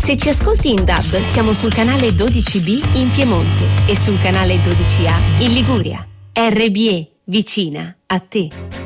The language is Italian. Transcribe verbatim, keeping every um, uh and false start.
Se ci ascolti in D A B, siamo sul canale dodici B in Piemonte e sul canale dodici A in Liguria. R B E, vicina a te.